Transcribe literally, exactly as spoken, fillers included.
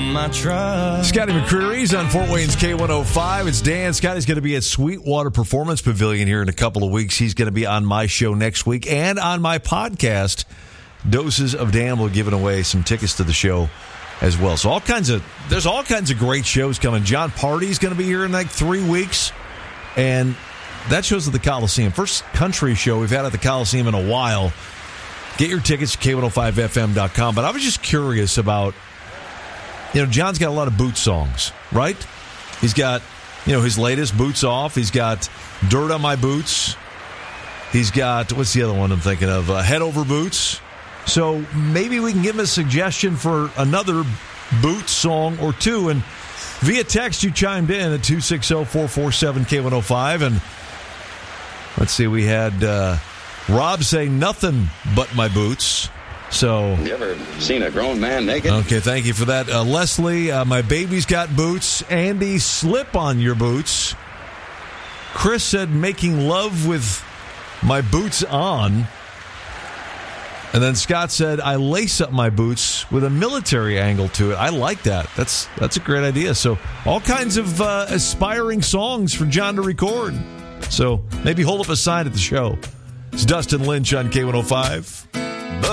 my truck. Scotty McCreary's on Fort Wayne's K one oh five. It's Dan. Scotty's going to be at Sweetwater Performance Pavilion here in a couple of weeks. He's going to be on my show next week and on my podcast. Doses of Dan will giving away some tickets to the show as well. So all kinds of there's all kinds of great shows coming. John Party's going to be here in like three weeks, and that show's at the Coliseum. First country show we've had at the Coliseum in a while. Get your tickets at K one oh five F M dot com. But I was just curious about, you know, John's got a lot of Boots songs, right? He's got, you know, his latest, Boots Off. He's got Dirt on My Boots. He's got, what's the other one I'm thinking of? Uh, Head Over Boots. So maybe we can give him a suggestion for another Boots song or two. And via text, you chimed in at two six zero, four four seven, K one oh five. And let's see, we had uh, Rob saying nothing but my boots. So, you ever seen a grown man naked? Okay, thank you for that. Uh, Leslie, uh, my baby's got boots. Andy, slip on your boots. Chris said making love with my boots on. And then Scott said, I lace up my boots with a military angle to it. I like that. That's that's a great idea. So all kinds of uh, aspiring songs for John to record. So maybe hold up a sign at the show. It's Dustin Lynch on K one oh five.